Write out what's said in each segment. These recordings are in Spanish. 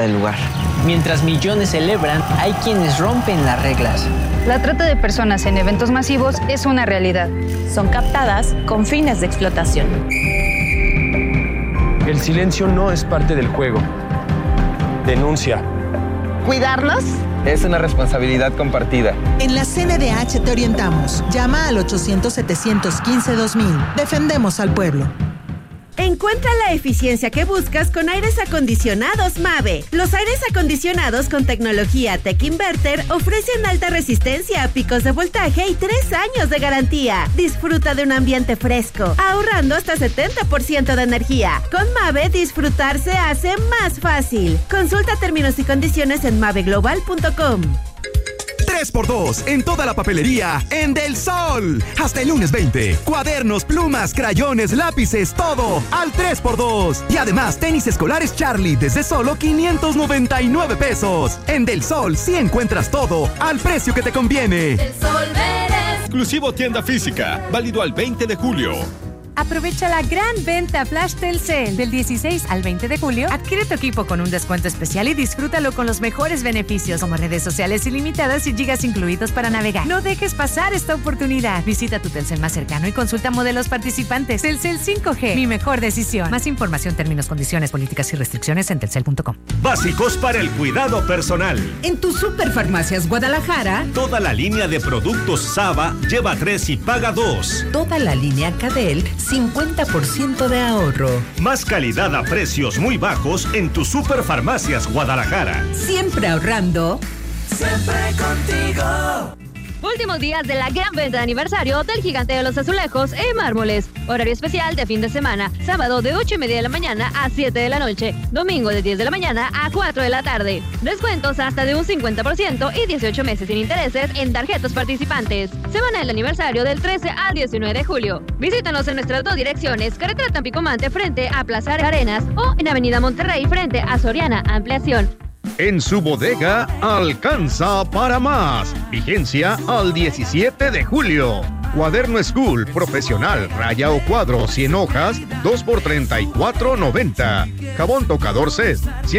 del lugar. Mientras millones celebran, hay quienes rompen las reglas. La trata de personas en eventos masivos es una realidad. Son captadas con fines de explotación. El silencio no es parte del juego. Denuncia. ¿Cuidarnos? Es una responsabilidad compartida. En la CNDH te orientamos. Llama al 800-715-2000. Defendemos al pueblo. Encuentra la eficiencia que buscas con aires acondicionados Mave. Los aires acondicionados con tecnología Tech Inverter ofrecen alta resistencia a picos de voltaje y 3 años de garantía. Disfruta de un ambiente fresco, ahorrando hasta 70% de energía. Con Mave, disfrutar se hace más fácil. Consulta términos y condiciones en maveglobal.com. 3x2 en toda la papelería en Del Sol. Hasta el lunes 20. Cuadernos, plumas, crayones, lápices, todo al 3x2. Y además, tenis escolares Charlie desde solo 599 pesos. En Del Sol sí encuentras todo al precio que te conviene. Del Sol merece. Exclusivo tienda física, válido al 20 de julio. Aprovecha la gran venta Flash Telcel del 16 al 20 de julio. Adquiere tu equipo con un descuento especial y disfrútalo con los mejores beneficios como redes sociales ilimitadas y gigas incluidos para navegar. No dejes pasar esta oportunidad. Visita tu Telcel más cercano y consulta modelos participantes. Telcel 5G, mi mejor decisión. Más información, términos, condiciones, políticas y restricciones en telcel.com. Básicos para el cuidado personal. En tu Superfarmacias Guadalajara, toda la línea de productos Saba lleva 3 y paga 2. Toda la línea Cadel, 50% de ahorro. Más calidad a precios muy bajos en tu Superfarmacias Guadalajara. Siempre ahorrando. Siempre contigo. Últimos días de la gran venta de aniversario del Gigante de los Azulejos en Mármoles. Horario especial de fin de semana. Sábado de 8:30 de la mañana a 7 de la noche. Domingo de 10 de la mañana a 4 de la tarde. Descuentos hasta de un 50% y 18 meses sin intereses en tarjetas participantes. Semana del aniversario del 13 al 19 de julio. Visítanos en nuestras 2 direcciones. Carretera Tampico-Mante frente a Plaza Arenas o en Avenida Monterrey frente a Soriana Ampliación. En su bodega alcanza para más. Vigencia al 17 de julio. Cuaderno School Profesional Raya o Cuadro 100 hojas, 2 por $34.90. Jabón tocador Set,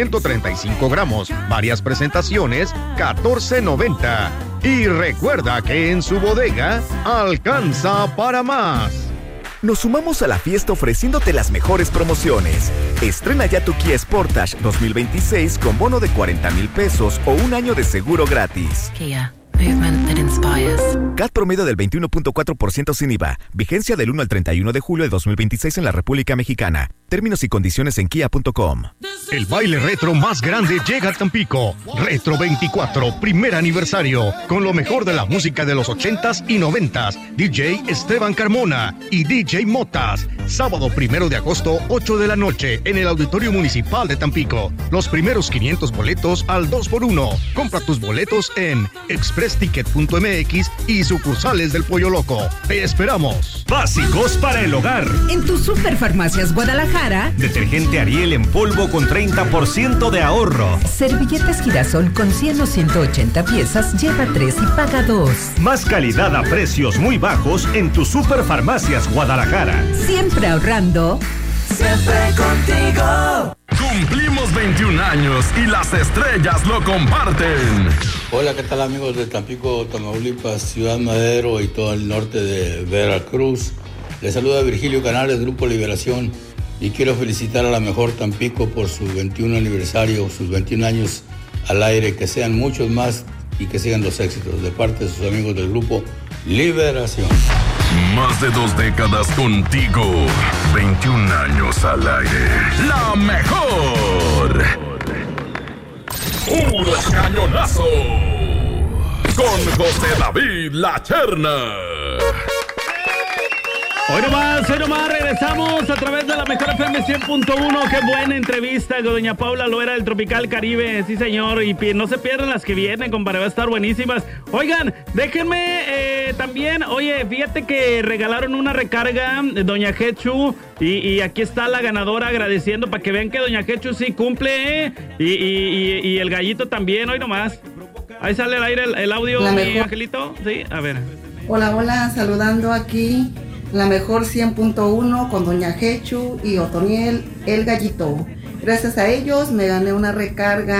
135 gramos, varias presentaciones, $14.90. Y recuerda que en su bodega alcanza para más. Nos sumamos a la fiesta ofreciéndote las mejores promociones. Estrena ya tu Kia Sportage 2026 con bono de 40,000 pesos o un año de seguro gratis. Kia. Movement that inspires. CAT promedio del 21.4% sin IVA. Vigencia del 1 al 31 de julio de 2026 en la República Mexicana. Términos y condiciones en kia.com. El baile retro más grande llega a Tampico. Retro 24, primer aniversario. Con lo mejor de la música de los 80s y 90s. DJ Esteban Carmona y DJ Motas. Sábado 1 de agosto, 8 de la noche, en el Auditorio Municipal de Tampico. Los primeros 500 boletos al 2x1. Compra tus boletos en expressticket.mx y sucursales del Pollo Loco. Te esperamos. Básicos para el hogar. En tu Superfarmacias Guadalajara, detergente Ariel en polvo con 30% de ahorro. Servilletas Girasol con 100 o 180 piezas, lleva 3 y paga 2. Más calidad a precios muy bajos en tu Superfarmacias Guadalajara. Siempre ahorrando. Siempre contigo. Cumplimos 21 años y las estrellas lo comparten. Hola, ¿qué tal amigos de Tampico, Tamaulipas, Ciudad Madero y todo el norte de Veracruz? Les saluda Virgilio Canales, Grupo Liberación, y quiero felicitar a la mejor Tampico por su 21 aniversario, sus 21 años al aire, que sean muchos más y que sigan los éxitos de parte de sus amigos del Grupo Liberación. Más de 2 décadas contigo, 21 años al aire. ¡La mejor! ¡Puros cañonazos! Con José David La Cherna. Hoy nomás, regresamos a través de la mejor FM 100.1. Qué buena entrevista con doña Paula Loera del Tropical Caribe, sí señor, y no se pierdan las que vienen, compadre, va a estar buenísimas. Oigan, déjenme también, oye, fíjate que regalaron una recarga de doña Jechu y aquí está la ganadora agradeciendo para que vean que doña Jechu sí cumple, y el gallito también, hoy nomás. Ahí sale al aire el audio, mi Angelito, sí, a ver. Hola, saludando aquí. La mejor 100.1 con doña Jechu y Otoniel, el gallito. Gracias a ellos me gané una recarga